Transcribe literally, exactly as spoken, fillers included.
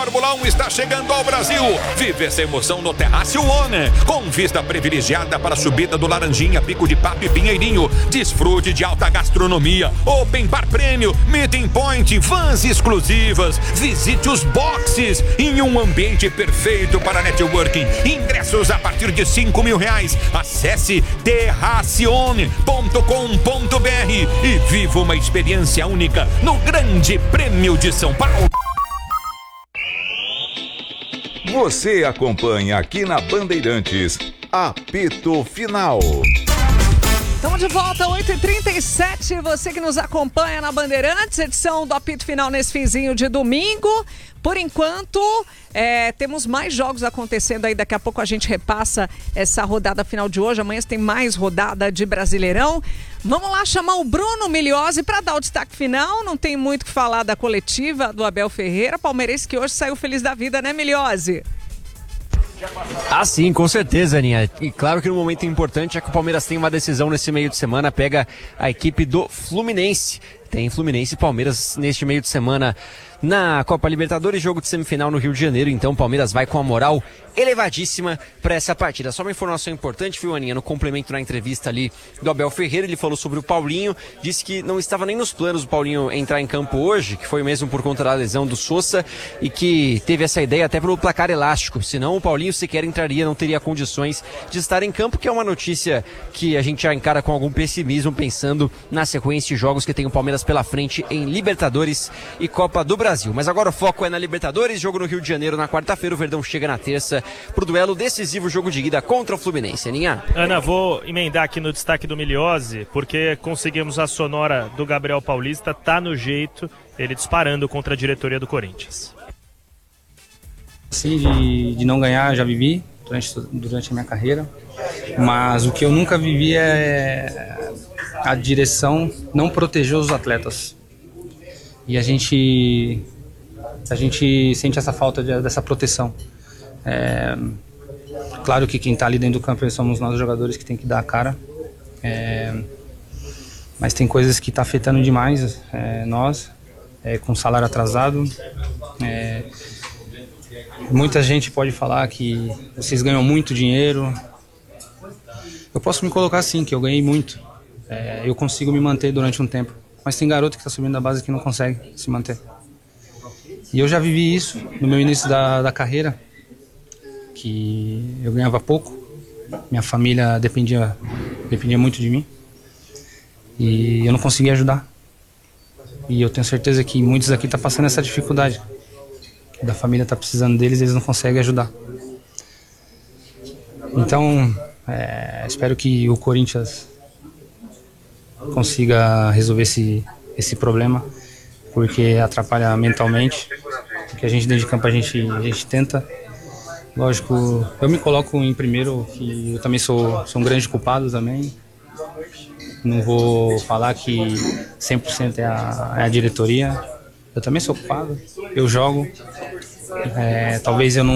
Fórmula um está chegando ao Brasil. Vive essa emoção no Terraço One, com vista privilegiada para a subida do Laranjinha, Pico de Pato e Pinheirinho. Desfrute de alta gastronomia, open bar prêmio, meeting point, vans exclusivas. Visite os boxes em um ambiente perfeito para networking. Ingressos a partir de cinco mil reais. Acesse terracione ponto com ponto br e viva uma experiência única no Grande Prêmio de São Paulo. Você acompanha aqui na Bandeirantes, Apito Final. Estamos de volta, oito e trinta e sete. Você que nos acompanha na Bandeirantes, edição do Apito Final nesse finzinho de domingo. Por enquanto, é, temos mais jogos acontecendo aí. Daqui a pouco a gente repassa essa rodada final de hoje. Amanhã tem mais rodada de Brasileirão. Vamos lá chamar o Bruno Migliozzi para dar o destaque final. Não tem muito o que falar da coletiva do Abel Ferreira. Palmeirense que hoje saiu feliz da vida, né, Migliozzi? Ah, sim, com certeza, Aninha. E claro que no momento importante é que o Palmeiras tem uma decisão nesse meio de semana, pega a equipe do Fluminense. Tem Fluminense e Palmeiras neste meio de semana na Copa Libertadores, jogo de semifinal no Rio de Janeiro. Então o Palmeiras vai com a moral elevadíssima para essa partida. Só uma informação importante, viu, Aninha? No complemento na entrevista ali do Abel Ferreira, ele falou sobre o Paulinho, disse que não estava nem nos planos o Paulinho entrar em campo hoje, que foi mesmo por conta da lesão do Sousa, e que teve essa ideia até pelo placar elástico, senão o Paulinho sequer entraria, não teria condições de estar em campo, que é uma notícia que a gente já encara com algum pessimismo, pensando na sequência de jogos que tem o Palmeiras pela frente em Libertadores e Copa do Brasil. Mas agora o foco é na Libertadores, jogo no Rio de Janeiro na quarta-feira, o Verdão chega na terça pro duelo decisivo, jogo de ida contra o Fluminense. Aninha? Ana, vou emendar aqui no destaque do Migliozzi, porque conseguimos a sonora do Gabriel Paulista, tá no jeito, ele disparando contra a diretoria do Corinthians. Assim, de, de não ganhar, já vivi durante, durante a minha carreira, mas o que eu nunca vivi é a direção não proteger os atletas. E a gente, a gente sente essa falta de, dessa proteção. É, claro que quem está ali dentro do campo somos nós, jogadores, que tem que dar a cara. É, mas tem coisas que está afetando demais é, nós, é, com salário atrasado. É, muita gente pode falar que vocês ganham muito dinheiro. Eu posso me colocar assim, que eu ganhei muito. É, eu consigo me manter durante um tempo. Mas tem garoto que está subindo da base que não consegue se manter. E eu já vivi isso no meu início da, da carreira, que eu ganhava pouco, minha família dependia, dependia muito de mim, e eu não conseguia ajudar. E eu tenho certeza que muitos aqui estão passando essa dificuldade, que da família está precisando deles e eles não conseguem ajudar. Então, é, espero que o Corinthians consiga resolver esse, esse problema, porque atrapalha mentalmente, porque a gente dentro de campo a gente, a gente tenta. Lógico, eu me coloco em primeiro, que eu também sou, sou um grande culpado também. Não vou falar que cem por cento é a, é a diretoria. Eu também sou culpado, eu jogo. É, talvez eu não